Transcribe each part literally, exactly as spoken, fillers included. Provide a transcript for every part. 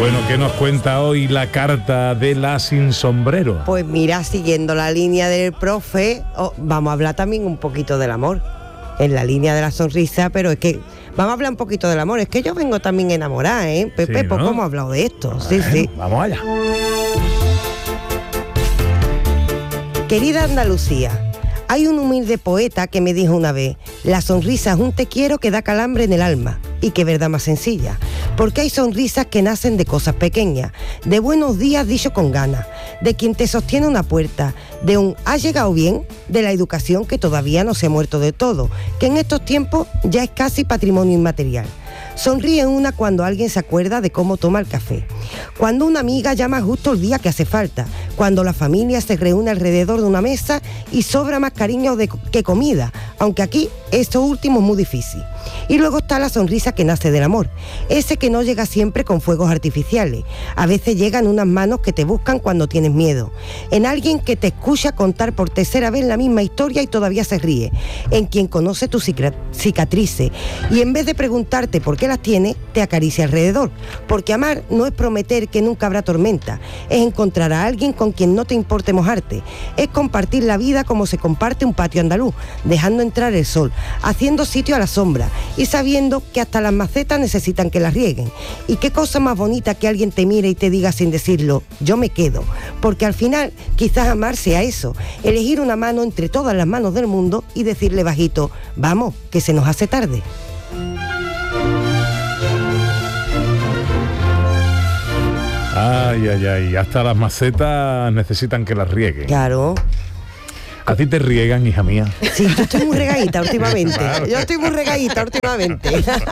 Bueno, ¿qué nos cuenta hoy la carta de la sin sombrero? Pues mira, siguiendo la línea del profe, oh, vamos a hablar también un poquito del amor, en la línea de la sonrisa, pero es que vamos a hablar un poquito del amor. Es que yo vengo también enamorada, ¿eh? Pepe, Sí, ¿no? poco hemos hablado de esto. Bueno, Sí, sí. Vamos allá. Querida Andalucía, hay un humilde poeta que me dijo una vez: la sonrisa es un te quiero que da calambre en el alma. Y qué verdad más sencilla, porque hay sonrisas que nacen de cosas pequeñas, de buenos días dicho con ganas, de quien te sostiene una puerta, de un ¿has llegado bien?, de la educación que todavía no se ha muerto de todo, que en estos tiempos ya es casi patrimonio inmaterial. Sonríe una cuando alguien se acuerda de cómo toma el café, cuando una amiga llama justo el día que hace falta, cuando la familia se reúne alrededor de una mesa y sobra más cariño de, que comida, aunque aquí esto último es muy difícil. Y luego está la sonrisa que nace del amor, ese que no llega siempre con fuegos artificiales, a veces llega en unas manos que te buscan cuando tienes miedo, en alguien que te escucha contar por tercera vez la misma historia y todavía se ríe, en quien conoce tus cicatrices y en vez de preguntarte por qué las tiene, te acaricia alrededor, porque amar no es prometer que nunca habrá tormenta, es encontrar a alguien con quien no te importe mojarte, es compartir la vida como se comparte un patio andaluz, dejando entrar el sol, haciendo sitio a la sombra y sabiendo que hasta las macetas necesitan que las rieguen. Y qué cosa más bonita que alguien te mire y te diga sin decirlo: yo me quedo, porque al final quizás amar sea eso, elegir una mano entre todas las manos del mundo y decirle bajito: vamos, que se nos hace tarde. Ay, ay, ay, hasta las macetas necesitan que las rieguen. Claro. ¿A ti te riegan, hija mía? Sí, yo estoy muy regadita últimamente. Claro. Yo estoy muy regadita últimamente.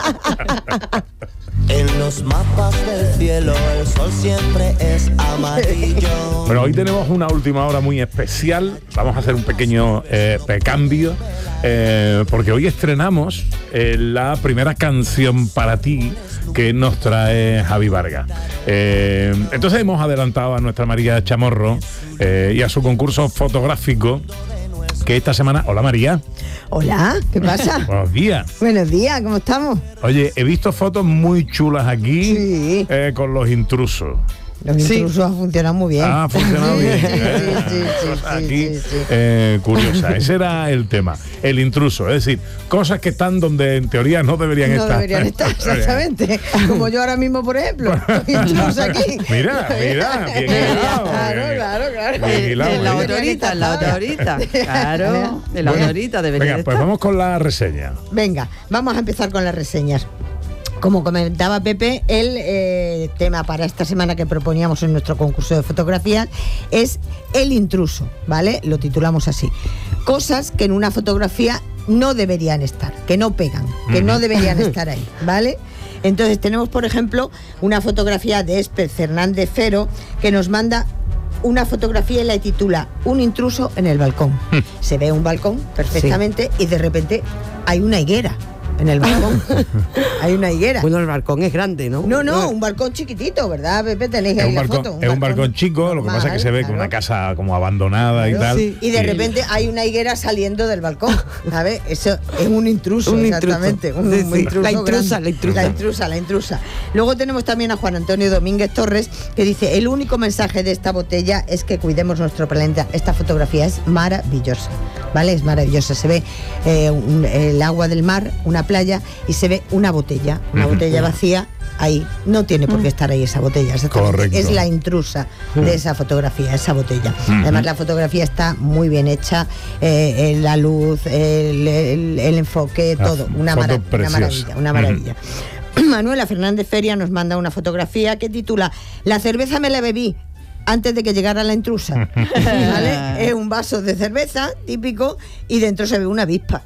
En los mapas del cielo el sol siempre es amarillo. Bueno, hoy tenemos una última hora muy especial. Vamos a hacer un pequeño eh, cambio, eh, porque hoy estrenamos eh, la primera canción para ti que nos trae Javi Vargas. Eh, entonces hemos adelantado a nuestra María Chamorro eh, y a su concurso fotográfico, que esta semana... Hola, María. Hola, ¿qué pasa? Buenos días. Buenos días, ¿cómo estamos? Oye, he visto fotos muy chulas aquí, Sí. eh, con los intrusos. Los Sí. intrusos han funcionado muy bien. Ah, ha funcionado Sí, bien. sí, eh. sí, sí, Cosa sí, aquí, sí, sí. eh, curiosa. Ese era el tema, el intruso. Es decir, cosas que están donde en teoría no deberían No estar. deberían estar, exactamente. Como yo ahora mismo, por ejemplo. Intrusos aquí. Mira, mira, bien hilado, Claro, bien- claro, claro. bien hilado, En la ¿eh? autorita, en la autorita. Claro, en la Bueno, autorita debería venga, de pues estar. vamos con la reseña. Venga, vamos a empezar con las reseñas. Como comentaba Pepe, el eh, tema para esta semana que proponíamos en nuestro concurso de fotografías es El intruso, ¿vale? Lo titulamos así. Cosas que en una fotografía no deberían estar, que no pegan, que no deberían estar ahí, ¿vale? Entonces tenemos, por ejemplo, una fotografía de Esper Fernández Fero que nos manda una fotografía y la titula Un intruso en el balcón. Se ve un balcón perfectamente y de repente hay una higuera en el balcón. Hay una higuera. Bueno, el balcón es grande, ¿no? No, no, un balcón chiquitito, ¿verdad, Pepe? Tenéis Es ahí un la balcón, foto. es un balcón chico, lo que pasa es que se ve normal, con una claro. casa como abandonada y Claro, tal. sí. Y de repente hay una higuera saliendo del balcón, ¿sabes? Eso es un intruso, Un intruso. exactamente. Un, Sí, un sí. intruso La intrusa, grande. la intrusa. La intrusa, la intrusa. Luego tenemos también a Juan Antonio Domínguez Torres, que dice: el único mensaje de esta botella es que cuidemos nuestro planeta. Esta fotografía es maravillosa, ¿vale? Es maravillosa. Se ve eh, un- el agua del mar, una playa, y se ve una botella, una botella vacía. Ahí no tiene por qué estar ahí esa botella, exactamente. Correcto. Es la intrusa de esa fotografía, esa botella. Además, la fotografía está muy bien hecha, eh, eh, la luz, el, el- el enfoque, La todo, una, foto mara- una preciosa. maravilla, una maravilla. Manuela Fernández Feria nos manda una fotografía que titula La cerveza me la bebí antes de que llegara la intrusa. ¿Vale? Es un vaso de cerveza típico y dentro se ve una avispa.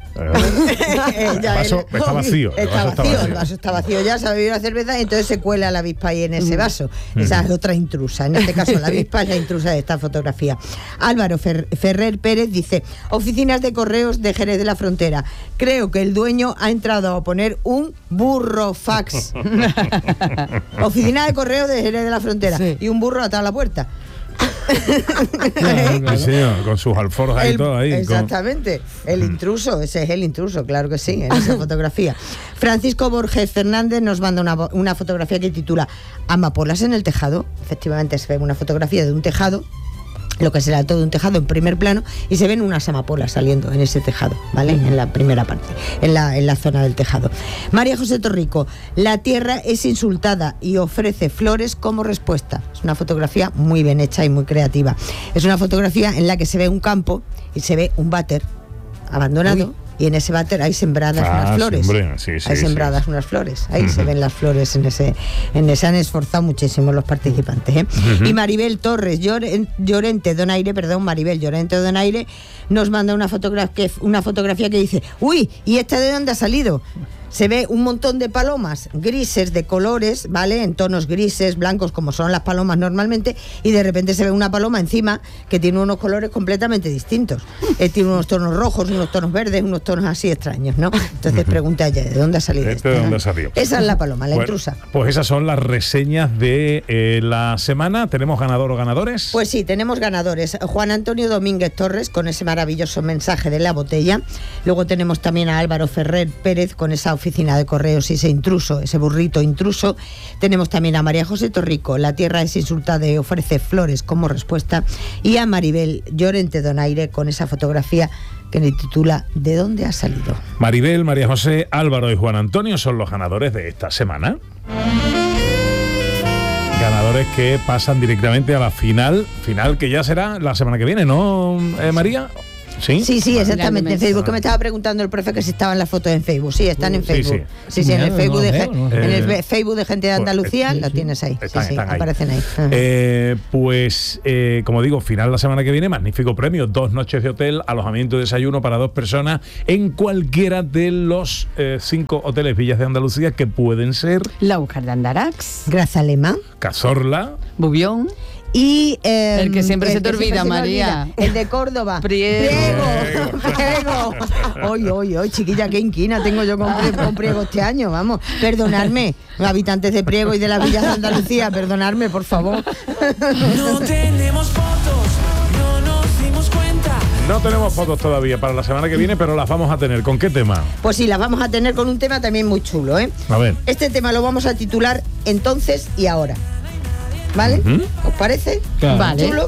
El Ya vaso él- está vacío, el Está vaso está vacío, vacío. el vaso está vacío ya, se ha bebido la cerveza y entonces se cuela la avispa ahí en ese vaso. Esa es otra intrusa. En este caso, la avispa es la intrusa de esta fotografía. Álvaro Fer- Ferrer Pérez dice: oficinas de correos de Jerez de la Frontera. Creo que el dueño ha entrado a poner un burro fax. Oficina de correos de Jerez de la Frontera. Sí. Y un burro atado a la puerta. Claro, claro. Sí, señor, con sus alforjas El- y todo ahí. con- Exactamente, el intruso, ese es el intruso, claro que sí, en esa fotografía. Francisco Borges Fernández nos manda una, una fotografía que titula Amapolas en el tejado. Efectivamente se ve una fotografía de un tejado, lo que será todo un tejado en primer plano, y se ven unas amapolas saliendo en ese tejado, ¿vale? En la primera parte, en la, en la zona del tejado. María José Torrico, la tierra es insultada y ofrece flores como respuesta. Es una fotografía muy bien hecha y muy creativa. Es una fotografía en la que se ve un campo y se ve un váter abandonado. Uy. Y en ese váter hay sembradas Ah, unas flores. sí, hombre, sí, sí, hay sí. sembradas unas flores. Ahí Uh-huh. se ven las flores en ese, en ese han esforzado muchísimo los participantes. ¿eh? Uh-huh. Y Maribel Torres Lloren- Llorente Donaire, perdón, Maribel Llorente Donaire, nos manda una fotografía, una fotografía que dice, uy, ¿y esta de dónde ha salido? Se ve un montón de palomas grises de colores, ¿vale? En tonos grises, blancos, como son las palomas normalmente, y de repente se ve una paloma encima que tiene unos colores completamente distintos. Eh, tiene unos tonos rojos, unos tonos verdes, unos tonos así extraños, ¿no? Entonces pregunta ella, ¿de dónde ha salido ¿Este esto? de ¿no? dónde salió? Esa es la paloma, la Bueno, intrusa. Pues esas son las reseñas de eh, la semana. ¿Tenemos ganador o ganadores? Pues sí, tenemos ganadores. Juan Antonio Domínguez Torres con ese maravilloso mensaje de la botella. Luego tenemos también a Álvaro Ferrer Pérez con esa oficina de correos y ese intruso, ese burrito intruso. Tenemos también a María José Torrico, la tierra es insultada y ofrece flores como respuesta. Y a Maribel Llorente Donaire con esa fotografía que le titula ¿De dónde ha salido? Maribel, María José, Álvaro y Juan Antonio son los ganadores de esta semana. Ganadores que pasan directamente a la final, final que ya será la semana que viene, ¿no, eh, María? Sí, Sí, sí, Vale. exactamente, en Facebook, que me estaba preguntando el profe que si estaban las fotos en Facebook. Sí, están en Sí, Facebook. sí. Sí, sí, en el No, Facebook no de, lo ge- veo, no lo en el veo. fe- Facebook de Gente de Andalucía, Pues, lo tienes ahí. Sí, Están- sí, están ahí. aparecen ahí. Ajá. Eh, pues, eh, como digo, final la semana que viene, magnífico premio, dos noches de hotel, alojamiento y desayuno para dos personas en cualquiera de los eh, cinco hoteles Villas de Andalucía que pueden ser La Ujar de Andarax, Grazalema. Cazorla, Bubión, Y eh, El que siempre se te que siempre olvida, me María. olvida, el de Córdoba. Priego. Priego. Priego. Oye, oye, oye, chiquilla, qué inquina tengo yo con, Prie- con Priego este año, vamos. Perdonadme, habitantes de Priego y de las villas de Andalucía, perdonadme, por favor. No tenemos fotos, no nos dimos cuenta. no tenemos fotos todavía para la semana que viene, pero las vamos a tener. ¿Con qué tema? Pues sí, las vamos a tener con un tema también muy chulo, ¿eh? A ver. Este tema lo vamos a titular Entonces y Ahora. ¿Vale? Ujú. ¿Os parece? Claro. Vale. ¿Chulo?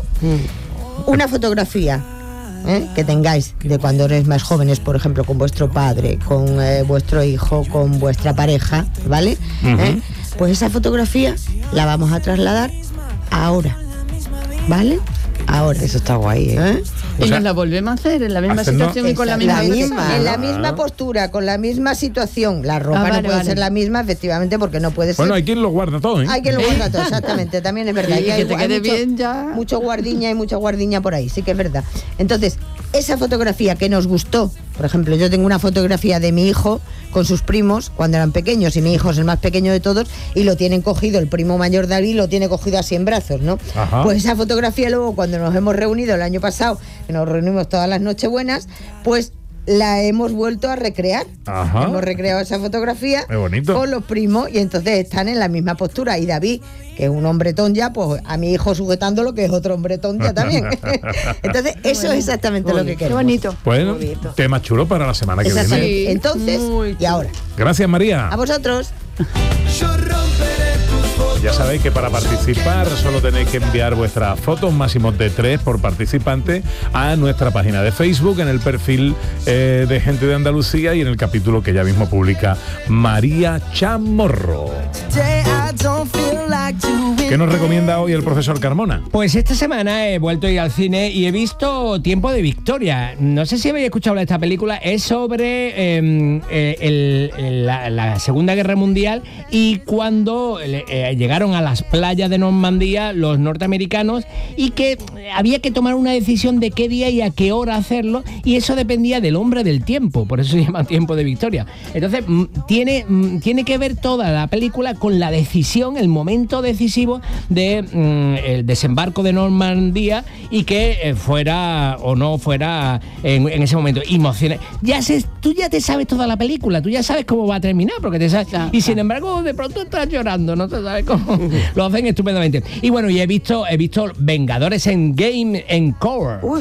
Una fotografía ¿eh? que tengáis de cuando eres más jóvenes, por ejemplo, con vuestro padre, con eh, vuestro hijo, con vuestra pareja, ¿vale? Ujú. ¿Eh? Pues esa fotografía la vamos a trasladar a ahora, ¿vale? Ahora. Eso está guay, ¿eh? ¿Eh? Y O sea, nos la volvemos a hacer en la misma hacernos- situación y con la misma La ilusión. misma, en la Ah. misma postura, con la misma situación. La ropa Ah, no vale, puede vale. ser la misma, efectivamente, porque no puede ser. Bueno, hay quien lo guarda todo, ¿eh? Hay que lo guarda todo, exactamente, también es verdad. Y que hay- te hay quede mucho, bien ya. Mucho guardiña y mucha guardiña por ahí, sí que es verdad. Entonces, esa fotografía que nos gustó, por ejemplo, yo tengo una fotografía de mi hijo con sus primos cuando eran pequeños, y mi hijo es el más pequeño de todos, y lo tienen cogido, el primo mayor David lo tiene cogido así en brazos, ¿no? Ajá. Pues esa fotografía luego, cuando nos hemos reunido el año pasado, que nos reunimos todas las Nochebuenas, pues la hemos vuelto a recrear. Ajá. Hemos recreado esa fotografía Qué bonito. con los primos y entonces están en la misma postura. Y David, que es un hombretón ya, pues a mi hijo sujetándolo, que es otro hombretón ya también. Entonces, eso es exactamente lo que Qué queremos. bonito. Bueno, tema chulo para la semana que Exactamente. viene. Sí, Entonces muy y chulo. ahora. Gracias, María. A vosotros. Yo romperé tus fotos. Ya sabéis que para participar solo tenéis que enviar vuestras fotos, máximo de tres por participante, a nuestra página de Facebook, en el perfil eh, de Gente de Andalucía y en el capítulo que ya mismo publica María Chamorro. Today I don't feel like doing ¿Qué nos recomienda hoy el profesor Carmona? Pues esta semana he vuelto a ir al cine y he visto Tiempo de Victoria. No sé si habéis escuchado esta película. Es sobre eh, eh, el- el- la, la Segunda Guerra Mundial y cuando eh, llegaron a las playas de Normandía los norteamericanos y que había que tomar una decisión de qué día y a qué hora hacerlo, y eso dependía del hombre del tiempo. Por eso se llama Tiempo de Victoria. Entonces mm, tiene, mm, tiene que ver toda la película con la decisión, el momento decisivo de mm, el desembarco de Normandía y que eh, fuera o no fuera en, en ese momento emocionante. Ya sé, tú ya te sabes toda la película, tú ya sabes cómo va a terminar, porque te sabes, Claro, y sin claro. embargo de pronto estás llorando, no te sabes cómo. Lo hacen estupendamente. Y bueno, y he visto, he visto Vengadores en Game Encore. Uy,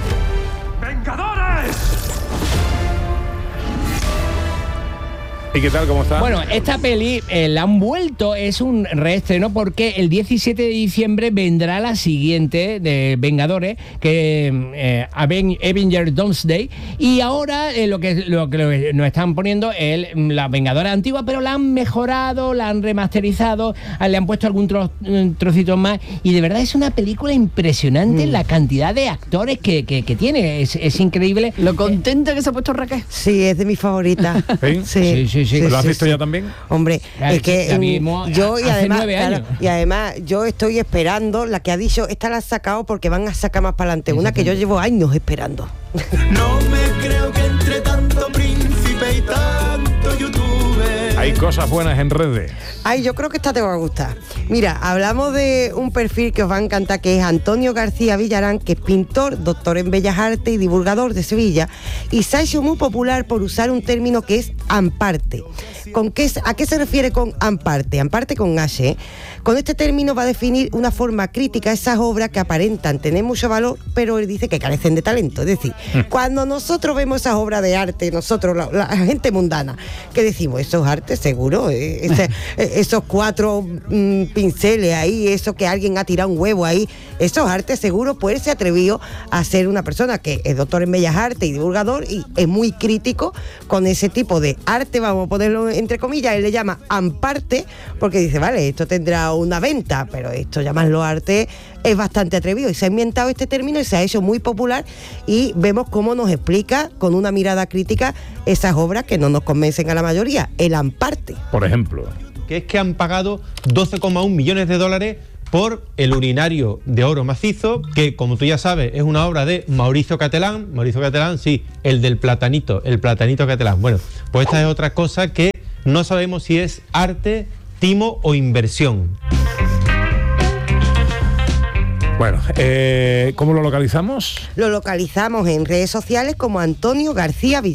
¿Y qué tal? ¿Cómo está? Bueno, esta peli eh, la han vuelto, es un reestreno porque el diecisiete de diciembre vendrá la siguiente de Vengadores, que eh, Aven- Avengers Doomsday, y ahora eh, lo, que, lo que lo que nos están poniendo es el- la Vengadora antigua, pero la han mejorado, la han remasterizado, le han puesto algún tro- trocito más, y de verdad es una película impresionante, Mm. la cantidad de actores que, que, que tiene, es, es increíble. Lo contenta que se ha puesto Raquel. sí, es de mis favoritas. ¿Sí? Sí, sí, sí. ¿Lo has sí, visto sí. ya también? Hombre, Claro, es que la mm, vimos yo y hace además, nueve claro, años. y además yo estoy esperando la que ha dicho, esta la han sacado porque van a sacar más para adelante, una que yo llevo años esperando. No me creo que entre tanto príncipe y tanto youtuber. Hay cosas buenas en redes. Ay, yo creo que esta te va a gustar. Mira, hablamos de un perfil que os va a encantar, que es Antonio García Villarán, que es pintor, doctor en Bellas Artes y divulgador de Sevilla, y se ha hecho muy popular por usar un término que es amparte. ¿Con qué, es- ¿A qué se refiere con amparte? Amparte con H. ¿eh? Con este término va a definir una forma crítica a esas obras que aparentan tener mucho valor, pero él dice que carecen de talento. Es decir, cuando nosotros vemos esas obras de arte, nosotros, la, la gente mundana, que decimos, eso es arte seguro, eh, ese- eh, esos cuatro mm, pinceles ahí, eso que alguien ha tirado un huevo ahí, eso es arte seguro, pues él se atrevió a ser una persona que es doctor en Bellas Artes y divulgador y es muy crítico con ese tipo de arte, vamos a ponerlo entre comillas, él le llama amparte, porque dice, vale, esto tendrá una venta, pero esto llamarlo arte es bastante atrevido y se ha inventado este término y se ha hecho muy popular y vemos cómo nos explica con una mirada crítica esas obras que no nos convencen a la mayoría, el amparte. Por ejemplo. Que es que han pagado doce coma uno millones de dólares por el urinario de oro macizo, que como tú ya sabes es una obra de Mauricio Catalán. Mauricio Catalán, sí, el del platanito, el platanito Catalán. Bueno, pues esta es otra cosa que no sabemos si es arte, timo o inversión. Bueno, eh, ¿cómo lo localizamos? Lo localizamos en redes sociales como Antonio García Villarán.